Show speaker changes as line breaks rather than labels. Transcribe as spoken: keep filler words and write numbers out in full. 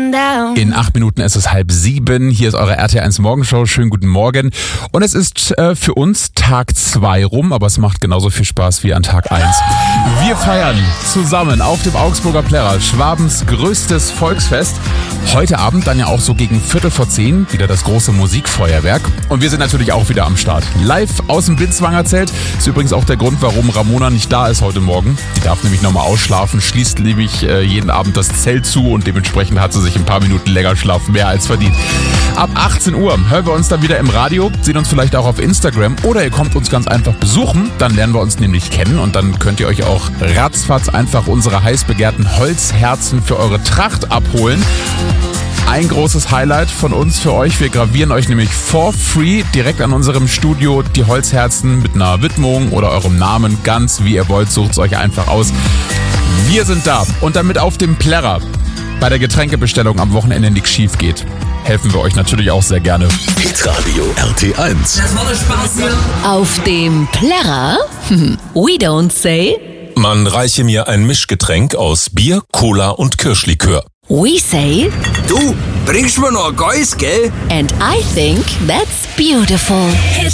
going down.
In acht Minuten ist es halb sieben. Hier ist eure R T eins Morgenshow. Schönen guten Morgen. Und es ist äh, für uns Tag zwei rum, aber es macht genauso viel Spaß wie an Tag eins. Wir feiern zusammen auf dem Augsburger Plärrer Schwabens größtes Volksfest. Heute Abend dann ja auch so gegen Viertel vor zehn wieder das große Musikfeuerwerk. Und wir sind natürlich auch wieder am Start. Live aus dem Binswanger Zelt. Ist übrigens auch der Grund, warum Ramona nicht da ist heute Morgen. Die darf nämlich nochmal ausschlafen, schließt nämlich äh, jeden Abend das Zelt zu und dementsprechend hat sie sich ein paar Minuten länger Schlaf mehr als verdient. Ab achtzehn Uhr hören wir uns dann wieder im Radio, sehen uns vielleicht auch auf Instagram oder ihr kommt uns ganz einfach besuchen. Dann lernen wir uns nämlich kennen und dann könnt ihr euch auch ratzfatz einfach unsere heiß begehrten Holzherzen für eure Tracht abholen. Ein großes Highlight von uns für euch. Wir gravieren euch nämlich for free direkt an unserem Studio die Holzherzen mit einer Widmung oder eurem Namen, ganz wie ihr wollt. Sucht es euch einfach aus. Wir sind da und damit auf dem Plärrer bei der Getränkebestellung am Wochenende nichts schief geht, helfen wir euch natürlich auch sehr gerne.
Hitradio R T eins.
Das war der Spaß hier.
Auf dem Plärrer? We don't say.
Man reiche mir ein Mischgetränk aus Bier, Cola und Kirschlikör.
We say.
Du, bringst mir noch ein Geist, gell?
And I think that's beautiful.